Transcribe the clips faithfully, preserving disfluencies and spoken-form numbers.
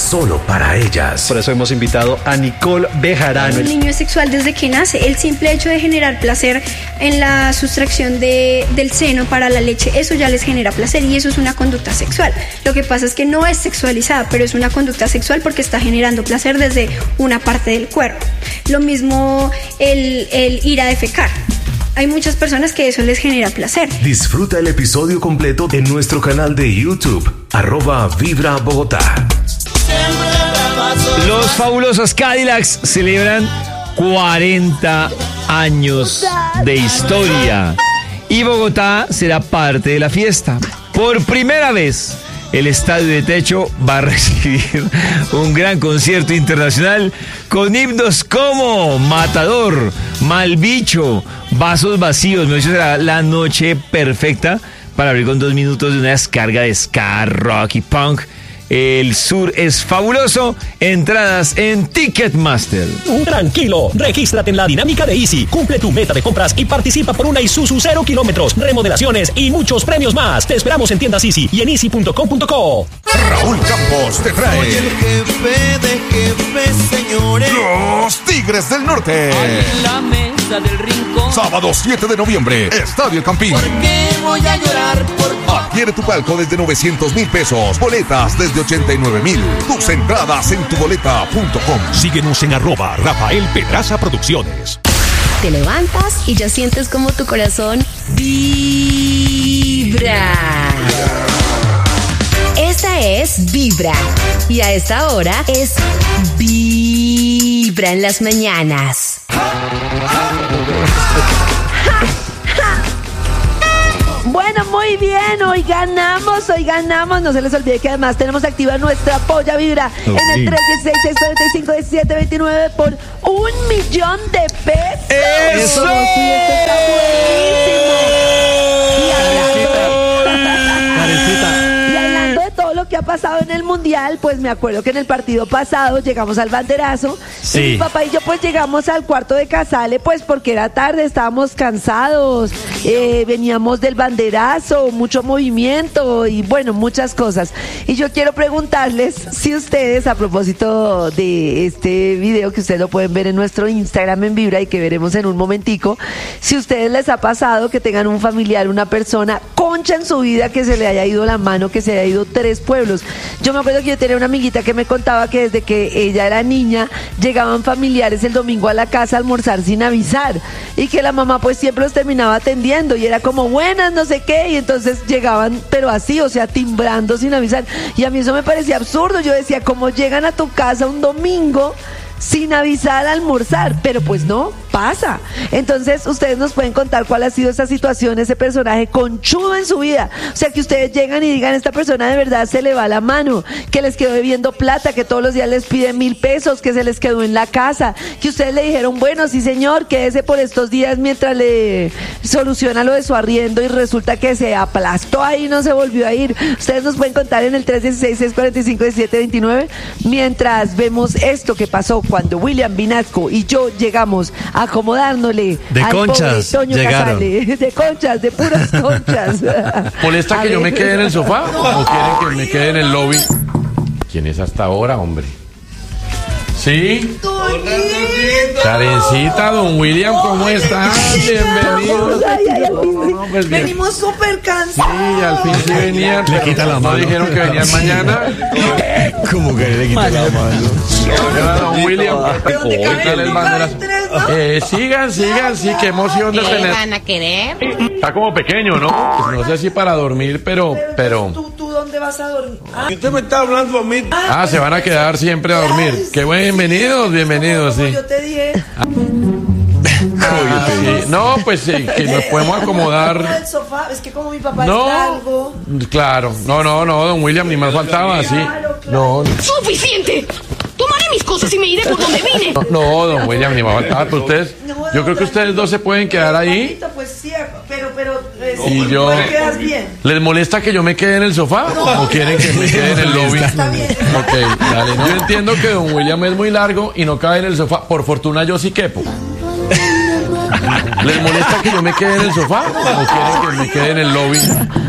solo para ellas. Por eso hemos invitado a Nicole Bejarano. Un niño es sexual desde que nace. El simple hecho de generar placer en la sustracción de, del seno para la leche, eso ya les genera placer y eso es una conducta sexual. Lo que pasa es que no es sexualizada, pero es una conducta sexual porque está generando placer desde una parte del cuerpo. Lo mismo el, el ir a defecar. Hay muchas personas que eso les genera placer. Disfruta el episodio completo en nuestro canal de YouTube, arroba Vibra Bogotá. Los fabulosos Cadillacs celebran cuarenta años de historia y Bogotá será parte de la fiesta. Por primera vez, el Estadio de Techo va a recibir un gran concierto internacional con himnos como Matador, Malbicho, Vasos Vacíos. Me será la noche perfecta para abrir con dos minutos de una descarga de ska, rock y punk. El sur es fabuloso. Entradas en Ticketmaster. Tranquilo, regístrate en la dinámica de Easy, cumple tu meta de compras y participa por una Isuzu cero kilómetros, remodelaciones y muchos premios más. Te esperamos en tiendas Easy y en easy punto com punto co. Raúl Campos te trae Soy el jefe de jefes, señores. Los Tigres del Norte. En la mesa del rincón. Sábado siete de noviembre, Estadio El Campín. ¿Por qué voy a llorar? Por... Adquiere tu palco desde novecientos mil pesos. Boletas desde ochenta y nueve mil. Tus entradas en tuboleta punto com. Síguenos en arroba Rafael Pedraza Producciones. Te levantas y ya sientes como tu corazón vibra. Esta es Vibra. Y a esta hora es Vibra en las mañanas. Bueno, muy bien, hoy ganamos, hoy ganamos. No se les olvide que además tenemos activa nuestra polla Vibra en el tres uno seis, seis cuatro cinco, uno siete dos nueve por un millón de pesos. ¡Eso! Sí, esto está buenísimo. Y hablando, y hablando de todo lo que ha pasado en el Mundial, pues me acuerdo que en el partido pasado llegamos al banderazo. Sí. Y mi papá y yo pues llegamos al cuarto de Casale, pues porque era tarde, estábamos cansados, eh, veníamos del banderazo, mucho movimiento y bueno, muchas cosas. Y yo quiero preguntarles si ustedes, a propósito de este video que ustedes lo pueden ver en nuestro Instagram en Vibra y que veremos en un momentico, si a ustedes les ha pasado que tengan un familiar, una persona concha en su vida, que se le haya ido la mano, que se haya ido tres pueblos. Yo me acuerdo que yo tenía una amiguita que me contaba que desde que ella era niña llegaban familiares el domingo a la casa a almorzar sin avisar y que la mamá pues siempre los terminaba atendiendo y era como buenas, no sé qué, y entonces llegaban pero así, o sea, timbrando sin avisar, y a mí eso me parecía absurdo. Yo decía, ¿cómo llegan a tu casa un domingo sin avisar a almorzar? Pero pues no, pasa. Entonces ustedes nos pueden contar cuál ha sido esa situación, ese personaje conchudo en su vida, o sea, que ustedes llegan y digan, esta persona de verdad se le va la mano, que les quedó debiendo plata, que todos los días les pide mil pesos, que se les quedó en la casa, que ustedes le dijeron, bueno, sí señor, quédese por estos días mientras le soluciona lo de su arriendo y resulta que se aplastó ahí y no se volvió a ir. Ustedes nos pueden contar en el tres uno seis, seis cuatro cinco, uno siete dos nueve mientras vemos esto que pasó cuando William Vinasco y yo llegamos a acomodárnosle de al conchas pobre Toño llegaron. Casale, de conchas, de puras conchas. ¿Molesta A que ver. yo me quede en el sofá o quieren que me quede en el lobby? ¿Quién es hasta ahora, hombre? ¿Sí? Karencita, don William, ¿cómo está? Bienvenido. Ay, ay, al fin sí. No, pues bien. Venimos súper cansados. Sí, al fin sí venían. Le quita la No mano. dijeron que venían mañana. ¿Cómo que le quita la mano? Hola, don William. ¿Dónde cabe Dale el el banderazo. tres, no? Eh, sigan, sigan, sí, qué emoción de tener. van a querer? Está como pequeño, ¿no? Pues no sé si para dormir, pero, pero. ¿Tú, ¿Tú dónde vas a dormir? Ah, Usted me está hablando a mí. Ah, se van a quedar siempre a dormir. Qué bienvenidos, bienvenidos, como sí. yo te dije. Ah, sí. No, pues sí, que nos podemos acomodar. El sofá, es que como mi papá No, es largo. claro, no, no, no, don William, ni más faltaba, sí. No, ¡Suficiente! Tomaré mis cosas y me iré por donde vine. no, no, don William, ni más faltaba, pero ustedes, yo creo que ustedes dos se pueden quedar ahí. Papito, pues sí, pero, pero. eh, Y sí, yo- te quedas bien. ¿Les molesta que yo me quede en el sofá o quieren que me quede en el lobby? Está bien. Ok, dale. Yo entiendo que don William es muy largo y no cabe en el sofá. Por fortuna yo sí quepo. ¿Les molesta que yo me quede en el sofá o quieren que me quede en el lobby?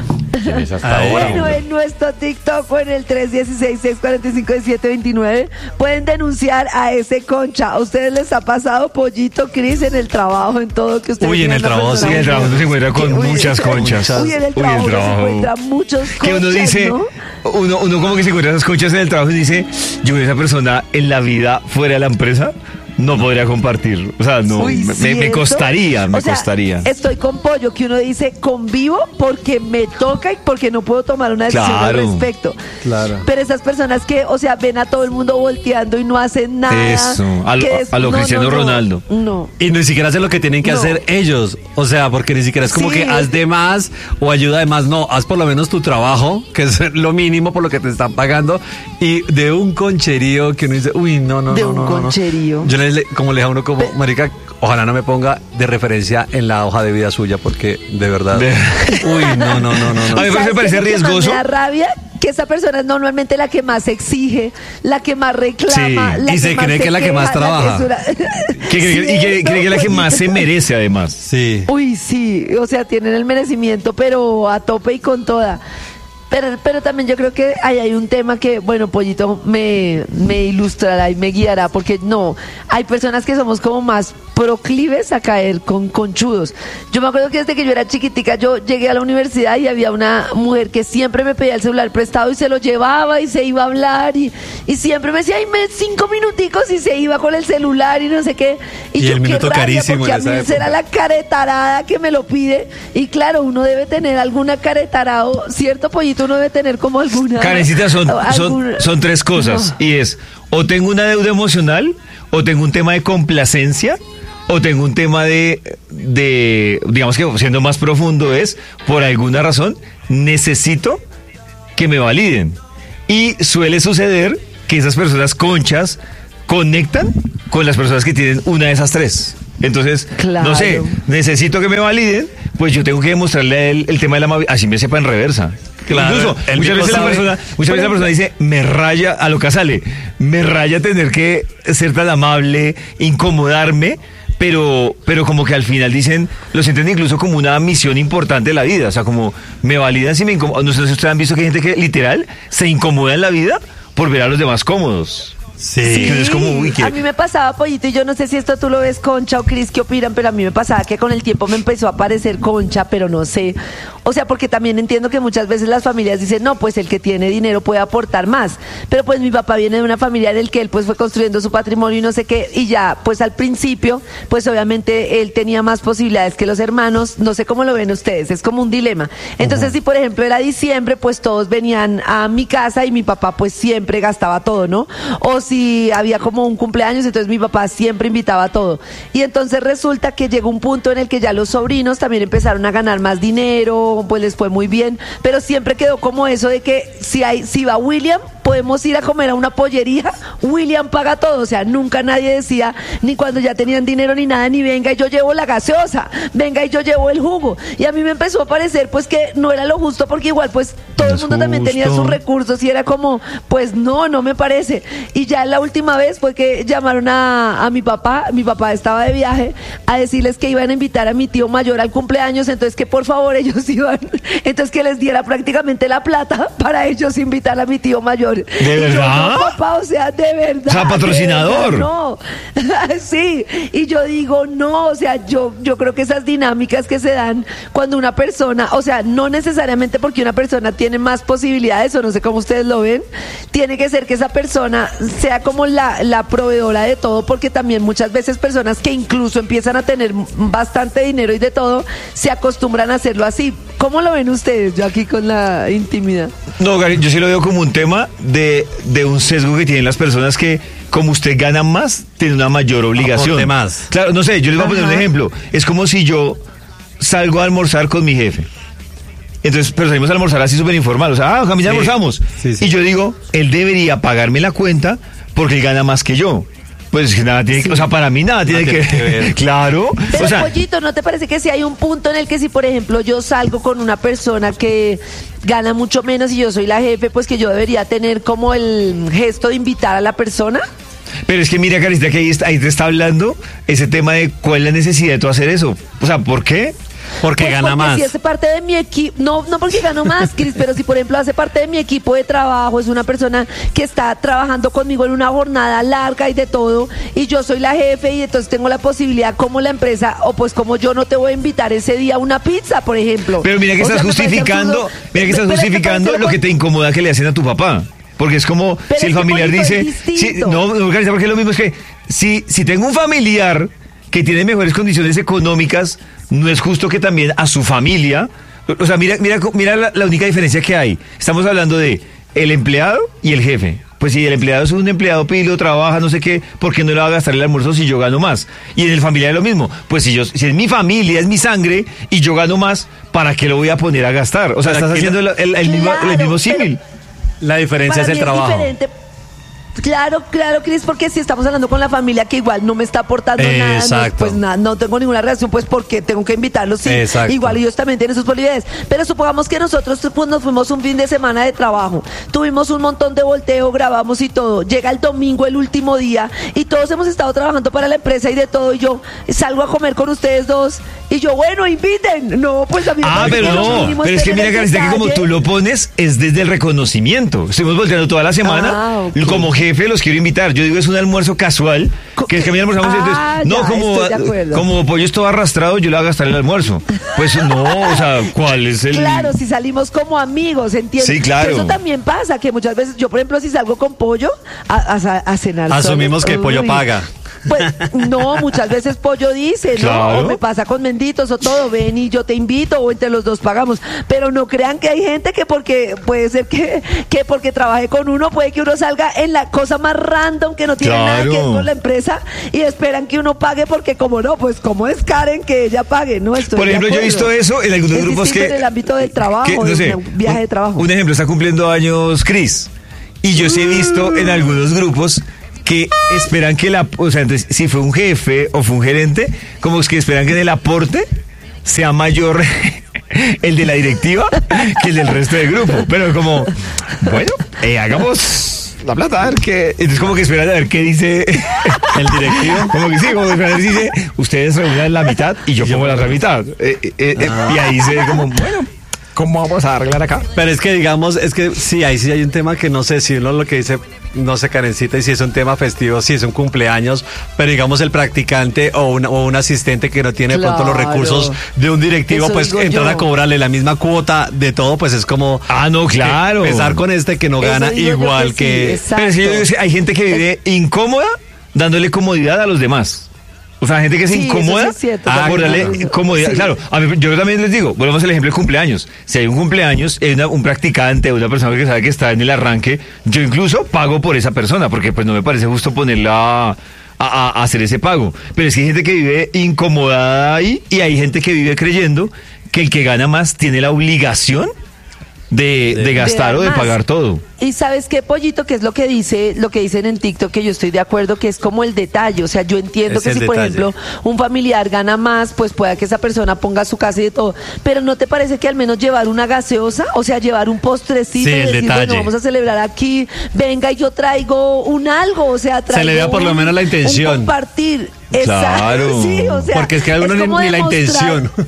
¿Quién es hasta Ay. ahora, Bueno, hombre? en nuestro TikTok o en el tres uno seis, seis cuatro cinco, siete dos nueve pueden denunciar a ese concha. ¿A ustedes les ha pasado, Pollito, Cris, en el trabajo, en todo que ustedes Uy, en vean el una trabajo, persona Sí, en el trabajo muy- se encuentra con Uy, muchas conchas. Uy, en el Uy, trabajo, el trabajo. se encuentran muchos conchas, Que uno dice, ¿no? uno, uno como que se encuentra esas conchas en el trabajo y dice, yo esa persona en la vida fuera de la empresa no podría compartir. O sea, no, Uy, me, me ¿cierto? costaría, me O sea, costaría. Estoy con Pollo, que uno dice convivo porque me toca y porque no puedo tomar una decisión Claro. al respecto. Claro. Pero esas personas que, o sea, ven a todo el mundo volteando y no hacen nada. Eso, a lo- que es- a lo no, Cristiano no, no, Ronaldo. No. Y ni siquiera hacen lo que tienen que No. hacer ellos. O sea, porque ni siquiera es como Sí. que haz de más o ayuda de más. No, haz por lo menos tu trabajo, que es lo mínimo por lo que te están pagando. Y de un concherío que uno dice, uy, no, no, De no. un no, no, no. concherío. Yo le, como le dije a uno como, marica, ojalá no me ponga de referencia en la hoja de vida suya, porque de verdad. De- Uy, no, no, no, no. no. A mí me ¿Sabes parece qué es lo que más riesgoso. Me da rabia que esa persona es normalmente la que más exige, la que más reclama, Sí, la y que se más cree que es la que más queja, trabaja. es una- Que cree- y que Sí, cree que es la que no, más se Pollito. merece, además. Sí. Uy, sí, o sea, tienen el merecimiento, pero a tope y con toda. Pero, pero también yo creo que ahí hay un tema que, bueno, Pollito me, me ilustrará y me guiará, porque no, hay personas que somos como más proclives a caer con conchudos. Yo me acuerdo que desde que yo era chiquitica, yo llegué a la universidad y había una mujer que siempre me pedía el celular prestado y se lo llevaba y se iba a hablar y, y siempre me decía, ay, me cinco minuticos y se iba con el celular y no sé qué. Y yo, el qué minuto rabia, carísimo porque en a mí esa esa era época. la caretarada que me lo pide. Y claro, uno debe tener alguna caretarado, ¿cierto, Pollito? Uno debe tener como alguna... Karencita, son, son, alguna- son tres cosas. No. Y es, o tengo una deuda emocional, o tengo un tema de complacencia, o tengo un tema de, de, digamos que siendo más profundo es, por alguna razón, necesito que me validen. Y suele suceder que esas personas conchas conectan con las personas que tienen una de esas tres. Entonces, Claro. no sé, necesito que me validen, pues yo tengo que demostrarle el, el tema de la amabilidad, así me sepa en reversa. Claro, Incluso, él muchas mismo veces la sabe. persona, muchas veces la persona dice, me raya, a lo que sale, me raya tener que ser tan amable, incomodarme, pero, pero como que al final dicen, lo sienten incluso como una misión importante de la vida, o sea, como me validan si me incomodan. No sé si ustedes han visto que hay gente que literal se incomoda en la vida por ver a los demás cómodos. Sí. Que es como, uy, que- A mí me pasaba, Pollito, y yo no sé si esto tú lo ves, Concha o Cris, ¿qué opinan? Pero a mí me pasaba que con el tiempo me empezó a parecer Concha, pero no sé. O sea, porque también entiendo que muchas veces las familias dicen, no, pues el que tiene dinero puede aportar más. Pero pues mi papá viene de una familia en el que él pues fue construyendo su patrimonio y no sé qué, y ya, pues al principio, pues obviamente él tenía más posibilidades que los hermanos. No sé cómo lo ven ustedes, es como un dilema. Entonces, si por ejemplo era diciembre, pues todos venían a mi casa y mi papá pues siempre gastaba todo, ¿no? O si había como un cumpleaños, entonces mi papá siempre invitaba a todo. Y entonces resulta que llegó un punto en el que ya los sobrinos también empezaron a ganar más dinero, pues les fue muy bien, pero siempre quedó como eso de que si hay, si va William, podemos ir a comer a una pollería, William paga todo. O sea, nunca nadie decía, ni cuando ya tenían dinero ni nada, ni venga y yo llevo la gaseosa, venga y yo llevo el jugo. Y a mí me empezó a parecer pues que no era lo justo, porque igual pues todo No el es mundo también tenía justo. sus recursos y era como, pues no, no me parece. Y ya la última vez fue que llamaron a, a mi papá, mi papá estaba de viaje, a decirles que iban a invitar a mi tío mayor al cumpleaños, entonces que por favor ellos iban, entonces que les diera prácticamente la plata para ellos invitar a mi tío mayor. ¿De Y yo, verdad? no, papá, o sea, de verdad. O sea, de patrocinador. verdad, no. Sí, y yo digo, no, o sea, yo, yo creo que esas dinámicas que se dan cuando una persona, o sea, no necesariamente porque una persona tiene más posibilidades, o no sé cómo ustedes lo ven, tiene que ser que esa persona sea como la, la proveedora de todo, porque también muchas veces personas que incluso empiezan a tener bastante dinero y de todo, se acostumbran a hacerlo así. ¿Cómo lo ven ustedes? Yo aquí con la intimidad. No, Gary, yo sí lo veo como un tema de, de un sesgo que tienen las personas que, como usted gana más, tiene una mayor obligación. Aporte más. Claro, no sé, yo les voy a poner un Ajá. ejemplo. Es como si yo salgo a almorzar con mi jefe. Entonces, pero salimos a almorzar así súper informal. O sea, ah, Camila, Sí. almorzamos. Sí, sí. Y yo digo, él debería pagarme la cuenta porque él gana más que yo. Pues que nada tiene que, o sea, para mí nada tiene, tiene que, que ver. Claro. Pero, o sea, Pollito, ¿no te parece que si hay un punto en el que si, por ejemplo, yo salgo con una persona que gana mucho menos y yo soy la jefe, pues que yo debería tener como el gesto de invitar a la persona? pero es que mira, Carita, que ahí, está- ahí te está hablando ese tema de cuál es la necesidad de tú hacer eso. O sea, ¿por qué? Porque Pues gana más. Si hace parte de mi equipo, no, no porque gano más, Cris, pero si por ejemplo hace parte de mi equipo de trabajo, es una persona que está trabajando conmigo en una jornada larga y de todo, y yo soy la jefe y entonces tengo la posibilidad como la empresa, o pues como yo no te voy a invitar ese día a una pizza, por ejemplo. Pero mira que O estás sea, me parece justificando, absurdo. mira que estás Pero- pero justificando me parece lo que te incomoda que le hacen a tu papá. Porque es como Pero si el es que, familiar Polito, es dice, si, distinto. no, no, Karencita, porque es lo mismo, es que si, si tengo un familiar que tiene mejores condiciones económicas, no es justo que también a su familia, o sea, mira, mira, mira la, la única diferencia que hay. Estamos hablando de el empleado y el jefe. Pues si el empleado es un empleado pilo, trabaja, no sé qué, ¿por qué no le va a gastar el almuerzo si yo gano más? Y en el familiar es lo mismo. Pues si yo, si es mi familia, es mi sangre, y yo gano más, ¿para qué lo voy a poner a gastar? O sea, Para estás que haciendo lo- el, el- el mismo, el Claro, mismo símil. La diferencia Para es el mí trabajo. diferente. Claro, claro, Cris, porque si estamos hablando con la familia que igual no me está aportando nada, no, Exacto. pues nada, no tengo ninguna reacción, pues porque tengo que invitarlos, sí, Exacto. igual ellos también tienen sus posibilidades. Pero supongamos que nosotros pues, nos fuimos un fin de semana de trabajo, tuvimos un montón de volteo, grabamos y todo, llega el domingo, el último día, y todos hemos estado trabajando para la empresa y de todo, y yo salgo a comer con ustedes dos, y yo, bueno, inviten. No, pues a mí me Ah, parece pero que lo no, mínimo es pero es que tener mira, el Karencita, que como detalle. tú lo pones, es desde el reconocimiento. Estuvimos volteando toda la semana, Ah, ok. como jefe los quiero invitar. Yo digo, es un almuerzo casual, que es que a mí almorzamos, Ah, entonces, no, ya, como, estoy de acuerdo. como pollo es todo arrastrado, yo le voy a gastar el almuerzo. Pues no, o sea, ¿cuál es el...? Claro, si salimos como amigos, ¿entiendes? Sí, claro. Que eso también pasa, que muchas veces, yo por ejemplo, si salgo con Pollo a, a- a cenar. Asumimos solos, que Pollo uy, paga. Pues no, muchas veces Pollo dice, ¿no? Claro. O me pasa con Menditos o todo, ven y yo te invito o entre los dos pagamos. Pero no crean que hay gente que porque puede ser que, que porque trabaje con uno, puede que uno salga en la cosa más random que no tiene nada que ver Claro. con la empresa y esperan que uno pague porque como no, pues como es Karen que ella pague, ¿no? Estoy Por de ejemplo, yo he acuerdo. visto eso en algunos Es grupos distinto que... en el ámbito del trabajo, que, no de sé, un viaje un- de trabajo. Un ejemplo, está cumpliendo años Cris. Y yo sí he visto en algunos grupos que esperan que la, o sea, entonces, si fue un jefe o fue un gerente, como es que esperan que en el aporte sea mayor el de la directiva que el del resto del grupo. Pero como, bueno, eh, hagamos la plata, a ver qué. Entonces como que esperan a ver qué dice el directivo. Como que sí, como que esperan a ver si dice, ustedes reúnan la mitad y yo pongo la otra mitad. Eh, eh, eh, Y ahí se ve como, bueno, ¿cómo vamos a arreglar acá? Pero es que digamos, es que sí, ahí sí hay un tema que no sé si uno lo que dice, no sé, Karencita, y si es un tema festivo, si es un cumpleaños, pero digamos el practicante o, una- o un asistente que no tiene de pronto los Claro. recursos de un directivo, Eso pues digo entrar yo. a cobrarle la misma cuota de todo, pues es como... Ah, no, claro. Empezar con este que no Eso gana digo yo igual que sí, que... exacto. Pero es que yo digo, hay gente que vive incómoda dándole comodidad a los demás. O sea, gente que se Sí, eso incomoda sí es cierto, ah, también, por darle claro. comodidad. Sí. Claro, a mí- yo también les digo, volvamos al ejemplo de cumpleaños. Si hay un cumpleaños, hay una- un practicante, una persona que sabe que está en el arranque, yo incluso pago por esa persona, porque pues no me parece justo ponerla a, a- a hacer ese pago. Pero es que hay gente que vive incomodada ahí y hay gente que vive creyendo que el que gana más tiene la obligación de, de gastar dar o de más. pagar todo. Y sabes qué, Pollito, que es lo que dice, lo que dicen en TikTok, que yo estoy de acuerdo, que es como el detalle. O sea, yo entiendo Es que el si, por detalle. ejemplo, un familiar gana más, pues pueda que esa persona ponga su casa y de todo. Pero ¿no te parece que al menos llevar una gaseosa, o sea, llevar un postrecito Sí, y el decir, detalle. bueno, vamos a celebrar aquí, venga y yo traigo un algo, o sea, traigo le vea por lo un- menos la un intención. compartir. Claro. Exacto, sí, o sea, Porque es que a algunos ni, como ni la demostrar- intención.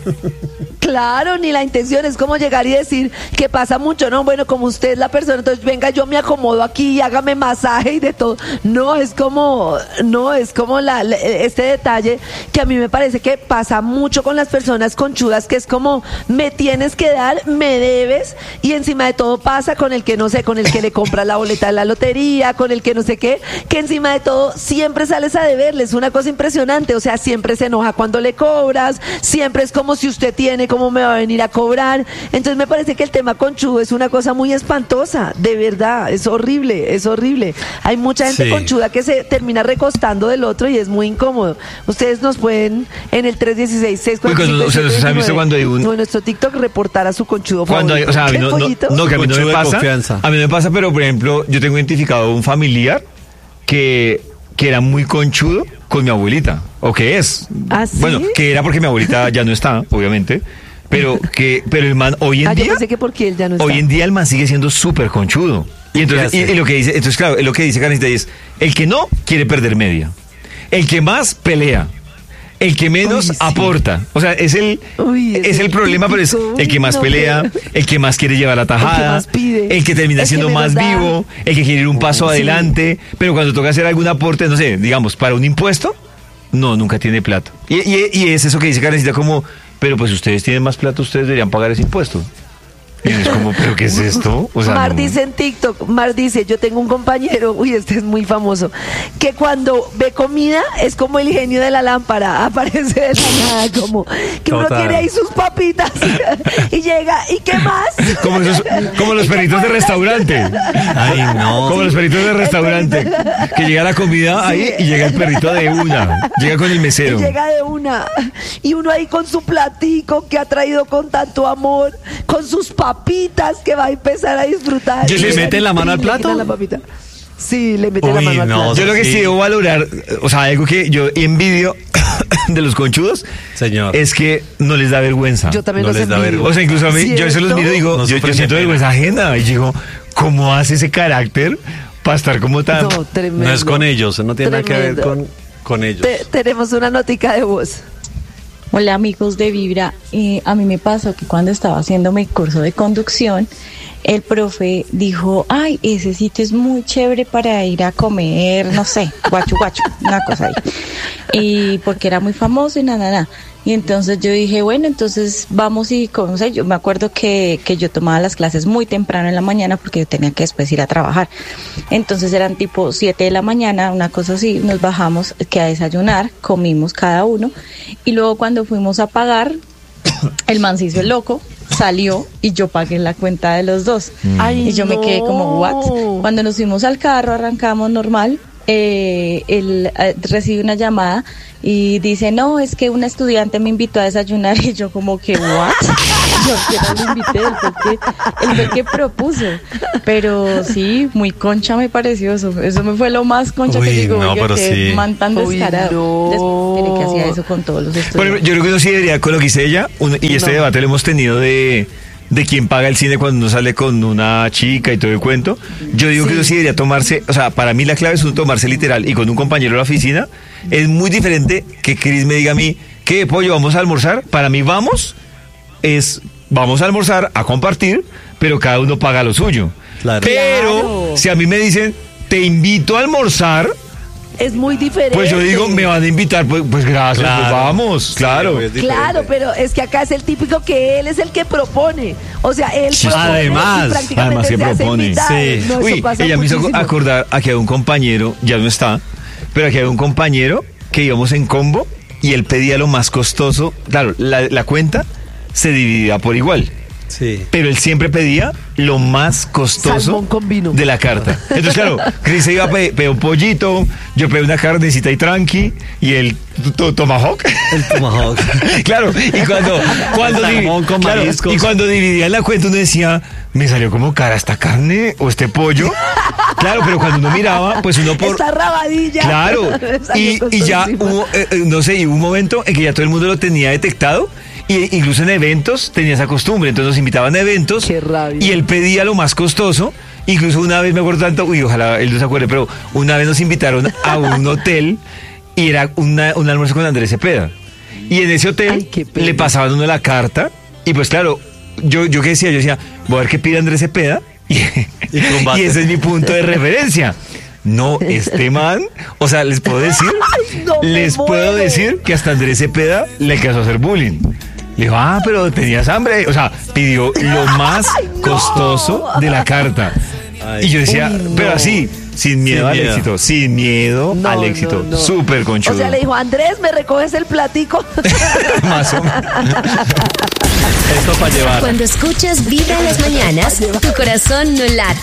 Claro, ni la intención es como llegar y decir que pasa mucho, ¿no? Bueno, como usted es la persona, entonces venga, yo me acomodo aquí y hágame masaje y de todo. No, es como, no, es como la, la- este detalle que a mí me parece que pasa mucho con las personas conchudas, que es como, me tienes que dar, me debes, y encima de todo pasa con el que no sé, con el que le compra la boleta de la lotería, con el que no sé qué, que encima de todo siempre sales a deberle, es una cosa impresionante, o sea, siempre se enoja cuando le cobras, siempre es como si usted tiene, ¿cómo me va a venir a cobrar? Entonces me parece que el tema conchudo es una cosa muy espantosa, de verdad, es horrible, es horrible. Hay mucha gente Sí. conchuda que se termina recostando del otro y es muy incómodo. Ustedes nos pueden en el tres uno seis, seis cuatro cinco, Uy, cuando- o sea, siete ¿se han visto nueve, cuando hay un- o en nuestro TikTok reportar a su conchudo Cuando hay, favorito. o sea, a mí ¿Qué, no, no, pollito? no, que a mí no Conchudo me de pasa. confianza. A mí no me pasa, pero por ejemplo, yo tengo identificado un familiar que, que era muy conchudo con mi abuelita, o que es. ¿Ah, sí? Bueno, que era porque mi abuelita ya no está, obviamente, pero que pero el man hoy en Ah, yo día, pensé que porque él ya no está. hoy en día el man sigue siendo súper conchudo. Y entonces, ¿Qué y, hace? y lo que dice, entonces claro, lo que dice Karencita es, el que no quiere perder media, el que más pelea, el que menos Uy, sí. aporta. O sea, es el, Uy, es es el el problema, pero es típico, el que uy, más no, pelea, pero- el que más quiere llevar la tajada, más pide, el que termina el que siendo menos más da. vivo, el que quiere ir un paso Sí. adelante, pero cuando toca hacer algún aporte, no sé, digamos, para un impuesto, no, nunca tiene plata. Y, y, y es eso que dice Karencita como, pero pues ustedes tienen más plata, ustedes deberían pagar ese impuesto. Y es como, ¿pero qué es esto? O sea, Mar no. dice en TikTok, Mar dice, yo tengo un compañero, uy, este es muy famoso, que cuando ve comida es como el genio de la lámpara, aparece de la nada, como que uno Total. tiene ahí sus papitas y llega, ¿y qué más? Como, esos- como los ¿Y qué perritos de cuentas? restaurante. Ay, no. Como los perritos de restaurante. Que llega la comida ahí y llega el perrito de una. Llega con el Y mesero. llega de una, y uno ahí con su platico que ha traído con tanto amor, con sus papitas que va a empezar a disfrutar. ¿Y le llega mete la mano al y le plato? quita la papita. Sí, le mete la Uy, mano al no, plato. Yo lo que sí Sí. debo valorar, o sea, algo que yo envidio de los conchudos, Señor. es que no les da vergüenza. Yo también No los les da envidio. vergüenza. O sea, incluso a mí, yo eso los ¿Cierto? miro y digo, No yo, yo sufren de siento pena. vergüenza ajena. Y digo, ¿cómo hace ese carácter para estar como tan... No, tremendo. No es con ellos, no tiene nada que ver Tremendo. con, con ellos. Te- tenemos una notica de voz. Hola amigos de Vibra, Eh, a mí me pasó que cuando estaba haciendo mi curso de conducción, el profe dijo, ay, ese sitio es muy chévere para ir a comer, no sé, guachu guachu, una cosa ahí. Y porque era muy famoso y nada, nada. Y entonces yo dije, bueno, entonces vamos y, no sé, yo me acuerdo que, que yo tomaba las clases muy temprano en la mañana porque yo tenía que después ir a trabajar. Entonces eran tipo siete de la mañana, una cosa así, nos bajamos que a desayunar, comimos cada uno y luego cuando fuimos a pagar, el man se hizo el loco, salió y yo pagué la cuenta de los dos. Ay, Y yo me quedé como, no. what? Cuando nos fuimos al carro, arrancamos normal, eh, él eh, recibe una llamada y dice, no, es que una estudiante me invitó a desayunar y yo como que, what? Yo que no lo invité, él fue, que, él fue el que propuso. Pero sí, muy concha me pareció eso. Eso me fue lo más concha Uy, que digo, no, oiga, pero que sí. man tan Uy, descarado. no. Después diré que hacía eso con todos los Por estudiantes. ejemplo, yo creo que eso sí debería, con lo que dice ella, un- y este No. debate lo hemos tenido de, de quién paga el cine cuando uno sale con una chica y todo el cuento. Yo digo que eso sí debería tomarse, o sea, para mí la clave es uno tomarse literal y con un compañero de la oficina. Es muy diferente que Chris me diga a mí, ¿qué pollo vamos a almorzar? Para mí vamos, es vamos a almorzar, a compartir, pero cada uno paga lo suyo. Claro. Pero Claro. si a mí me dicen, te invito a almorzar, Es muy diferente. pues yo digo, me van a invitar, pues, pues gracias, Claro. pues vamos, claro. Sí, es diferente. Claro, pero es que acá es el típico que él es el que propone. O sea, él Sí, propone además, y prácticamente además que se hace propone. invitar. Sí. No, eso Uy, pasa ella me hizo muchísimo. acordar a que había un compañero, ya no está, pero aquí había un compañero que íbamos en combo y él pedía lo más costoso. Claro, la, la cuenta se dividía por igual, Sí. pero él siempre pedía lo más costoso Salmón con vino. de la carta. Entonces, claro, Chris se iba a pedir, pedir un pollito, yo pedí una carnecita y tranqui, y él to- to- tomahawk. El tomahawk. Claro, y cuando, cuando, Salmón divi- con claro, mariscos. y cuando dividían la cuenta uno decía, me salió como cara esta carne o este pollo. Claro, pero cuando uno miraba, pues uno por... Esta rabadilla. Claro, y, Salió y ya costosísima. hubo, eh, eh, no sé, y hubo un momento en que ya todo el mundo lo tenía detectado. Y incluso en eventos tenía esa costumbre, entonces nos invitaban a eventos. Qué rabia. Y él pedía lo más costoso. Incluso una vez me acuerdo tanto, uy, ojalá él no se acuerde, pero una vez nos invitaron a un hotel y era una- un almuerzo con Andrés Cepeda. Y en ese hotel Ay, qué pena. le pasaban a uno la carta. Y pues claro, yo, yo qué decía, yo decía, voy a ver qué pide Andrés Cepeda. Y, Y combate. y ese es mi punto de referencia. No, este man, o sea, les puedo decir, Ay, no me les puedo muero. decir que hasta Andrés Cepeda le alcanzó a hacer bullying. Le dijo, ah, pero tenías hambre. O sea, pidió lo más Ay, no. costoso de la carta. Ay. Y yo decía, Uy, no. pero así, sin miedo Sin al miedo. éxito, sin miedo No, al no, éxito. no. Súper conchudo. O sea, le dijo, Andrés, ¿me recoges el platico? Más o menos. Esto para llevar. Cuando escuchas Vibra en las mañanas, tu corazón no late.